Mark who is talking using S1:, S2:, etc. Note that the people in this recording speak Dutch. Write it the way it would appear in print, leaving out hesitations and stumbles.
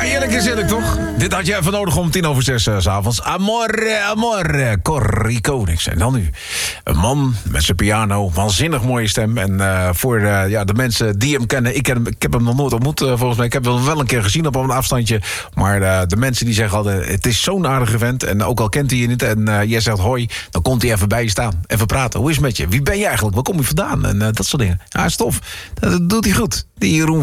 S1: Eerlijk is eerlijk, toch? Dit had je even nodig om 5:10 's avonds. Amore, amore, Corrie Konings. En dan nu een man met zijn piano, waanzinnig mooie stem. En voor de mensen die hem kennen, ik heb hem nog nooit ontmoet volgens mij. Ik heb hem wel een keer gezien op een afstandje. Maar de mensen die zeggen altijd, het is zo'n aardige vent. En ook al kent hij je niet en jij zegt hoi, dan komt hij even bij je staan. Even praten. Hoe is het met je? Wie ben je eigenlijk? Waar kom je vandaan? En dat soort dingen. Ja, is tof. Dat doet hij goed. Die Jeroen